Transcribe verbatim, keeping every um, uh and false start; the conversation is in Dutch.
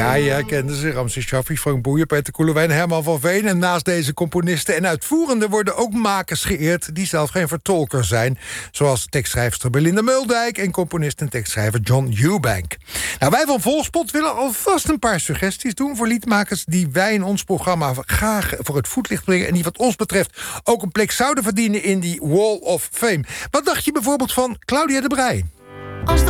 Ja, je herkende ze. Ramses Shaffi, Frank Boeien, Peter Koelewijn, Herman van Veen. En naast deze componisten en uitvoerenden worden ook makers geëerd die zelf geen vertolker zijn. Zoals tekstschrijfster Belinda Muldijk en componist en tekstschrijver John Eubank. Nou, wij van Volkspot willen alvast een paar suggesties doen voor liedmakers die wij in ons programma graag voor het voetlicht brengen en die wat ons betreft ook een plek zouden verdienen in die Wall of Fame. Wat dacht je bijvoorbeeld van Claudia de Breij? Als